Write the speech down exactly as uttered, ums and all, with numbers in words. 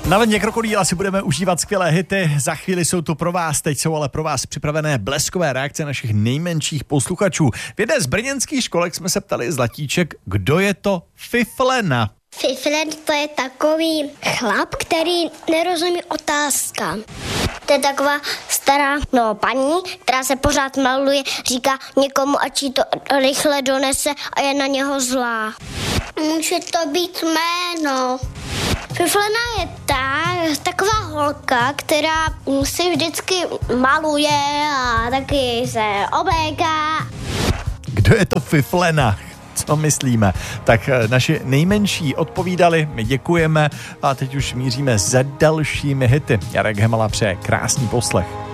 Na vlně Krokodýla si budeme užívat skvělé hity. Za chvíli jsou tu pro vás, teď jsou ale pro vás připravené bleskové reakce našich nejmenších posluchačů. V jedné z brněnských školek jsme se ptali Zlatíček, kdo je to Fiflena. Fiflen to je takový chlap, který nerozumí otázkám. To je taková stará no, paní, která se pořád maluje, říká někomu, ať jí to rychle donese a je na něho zlá. Může to být jméno. Fiflena je ta, taková holka, která si vždycky maluje a taky se obléká. Kdo je to Fiflena? Co myslíme? Tak naši nejmenší odpovídali, my děkujeme a teď už míříme za dalšími hity. Jarek Hemala přeje krásný poslech.